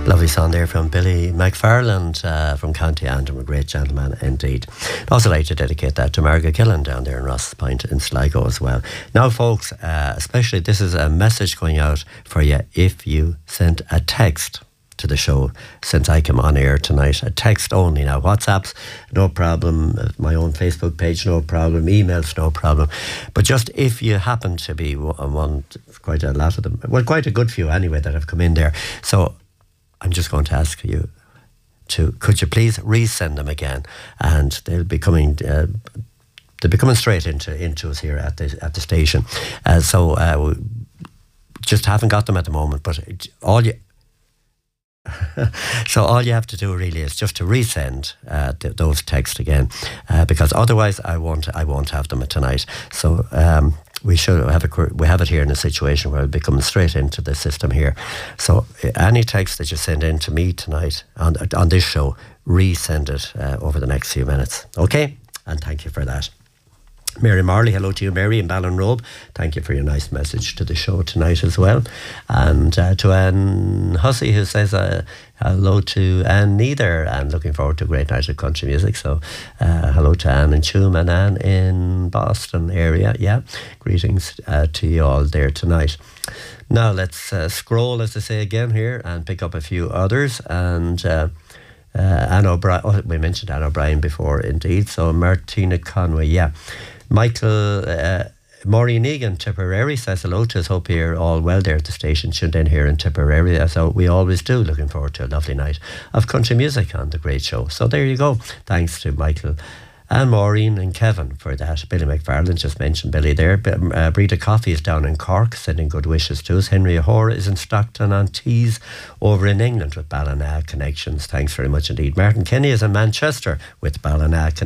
Lovely song there from Billy McFarland from County Antrim, a great gentleman indeed. I'd also like to dedicate that to Margaret Gillen down there in Ross Point in Sligo as well. Now folks, especially this is a message going out for you if you sent a text to the show since I came on air tonight. A text only now. WhatsApps, no problem. My own Facebook page, no problem. Emails, no problem. But just if you happen to be one, quite a lot of them, well, quite a good few anyway that have come in there. So I'm just going to ask you could you please resend them again, and they'll be coming straight into us here at the station. So just haven't got them at the moment, but all you have to do really is just to resend those texts again, because otherwise I won't have them tonight. So we have it here in a situation where it'll be coming straight into the system here. So any text that you send in to me tonight on this show, resend it over the next few minutes. Okay? And thank you for that. Mary Marley, hello to you, Mary in Ballinrobe. Thank you for your nice message to the show tonight as well. And to Anne Hussey, who says hello to Anne Neither, and looking forward to a great night of country music. So hello to Anne and Choom and Anne in Boston area. Yeah, greetings to you all there tonight. Now let's scroll, as I say again here, and pick up a few others. And Anne O'Brien, we mentioned Anne O'Brien before indeed. So Martina Conway, yeah. Michael, Maureen Egan, Tipperary, says hello to us. Hope you're all well there at the station, tuned in here in Tipperary, as we always do. Looking forward to a lovely night of country music on the great show. So there you go. Thanks to Michael and Maureen and Kevin for that. Billy McFarland just mentioned Billy there. Breda Coffee is down in Cork, sending good wishes to us. Henry O'Hora is in Stockton-on-Tees over in England with Ballina connections. Thanks very much indeed. Martin Kenny is in Manchester with Ballina connections.